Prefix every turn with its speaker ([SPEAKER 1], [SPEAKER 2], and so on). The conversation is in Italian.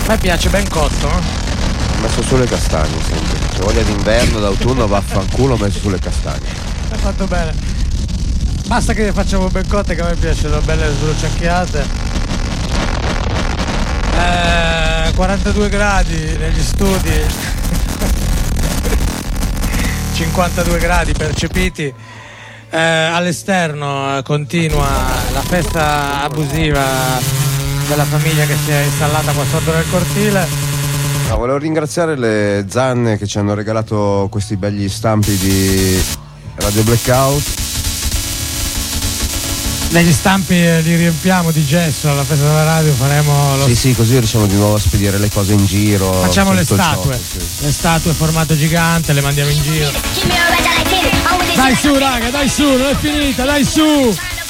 [SPEAKER 1] A me piace ben cotto.
[SPEAKER 2] Ho messo sulle castagne sempre. Se voglia d'inverno, d'autunno, vaffanculo, ho messo sulle castagne.
[SPEAKER 1] Hai fatto bene. Basta che facciamo ben cotte, che a me piacciono belle sbruciacchiate. 42 gradi negli studi. 52 gradi percepiti. All'esterno continua la festa abusiva della famiglia che si è installata qua sotto nel cortile.
[SPEAKER 2] No, volevo ringraziare le zanne che ci hanno regalato questi begli stampi di Radio Blackout.
[SPEAKER 1] Negli stampi li riempiamo di gesso alla festa della radio, faremo lo
[SPEAKER 2] Sì, così riusciamo di nuovo a spedire le cose in giro.
[SPEAKER 1] facciamo le statue.
[SPEAKER 2] Sì.
[SPEAKER 1] Le statue formato gigante, le mandiamo in giro. Dai su raga, dai su, non è finita, dai su!